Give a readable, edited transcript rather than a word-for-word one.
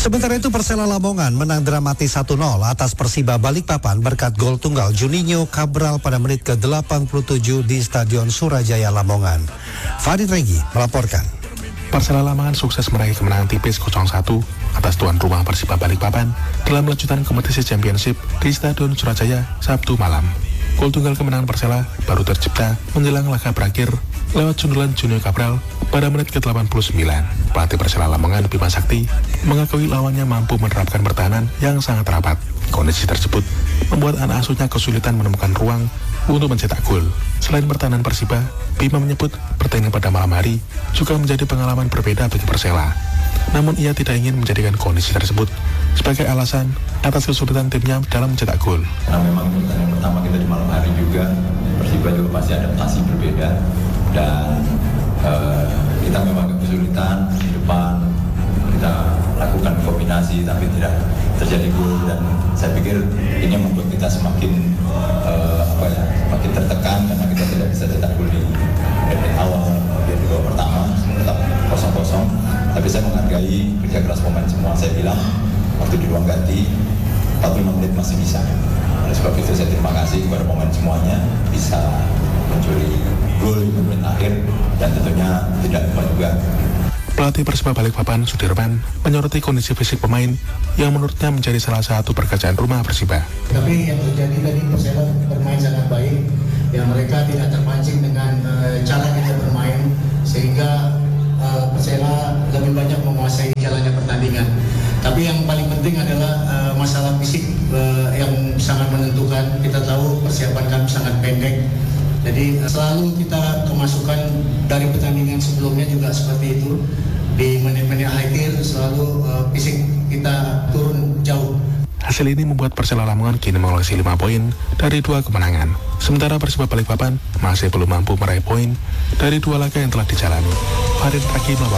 Sementara itu Persela Lamongan menang dramatis 1-0 atas Persiba Balikpapan berkat gol tunggal Juninho Cabral pada menit ke-87 di Stadion Surajaya Lamongan. Farid Regi melaporkan. Persela Lamongan sukses meraih kemenangan tipis 0-1 atas tuan rumah Persiba Balikpapan dalam lanjutan kompetisi Championship di Stadion Surajaya Sabtu malam. Gol tunggal kemenangan Persela baru tercipta menjelang laga berakhir lewat sundulan Juninho Cabral pada menit ke-89. Pelatih Persela Lamongan Bima Sakti mengakui lawannya mampu menerapkan pertahanan yang sangat rapat. Kondisi tersebut membuat anak asuhnya kesulitan menemukan ruang untuk mencetak gol. Selain pertahanan Persiba, Bima menyebut pertandingan pada malam hari juga menjadi pengalaman berbeda bagi Persela. Namun ia tidak ingin menjadikan kondisi tersebut sebagai alasan atas kesulitan timnya dalam mencetak gol. Karena memang pertandingan pertama kita di malam hari juga, Persiba juga pasti adaptasi berbeda dan kita memang kesulitan di depan, kita lakukan kombinasi tapi tidak terjadi gol dan saya pikir ini membuat kita semakin semakin tertekan karena kita tidak bisa cetak gol di awal di babak pertama tetap 0-0. Tapi saya menghargai kerja keras pemain semua. Saya bilang waktu di ruang ganti 45 menit masih bisa. Oleh sebab itu saya terima kasih kepada pemain semuanya bisa mencuri gol di menit akhir dan tentunya tidak lupa juga. Pelatih Persiba Balikpapan Sudirman menyoroti kondisi fisik pemain yang menurutnya menjadi salah satu pekerjaan rumah Persiba. Tapi yang terjadi tadi Persela bermain sangat baik, ya mereka tidak terpancing dengan cara kita bermain sehingga Persela lebih banyak menguasai jalannya pertandingan. Tapi yang paling penting adalah masalah fisik yang sangat menentukan. Kita tahu persiapan kami sangat pendek. Jadi selalu kita kemasukan dari pertandingan sebelumnya juga seperti itu. Di menit-menit akhir selalu fisik kita turun jauh. Hasil ini membuat Persela Lamongan kini mengoleksi 5 poin dari 2 kemenangan. Sementara Persiba Balikpapan masih belum mampu meraih poin dari 2 laga yang telah dijalani. Farid Regi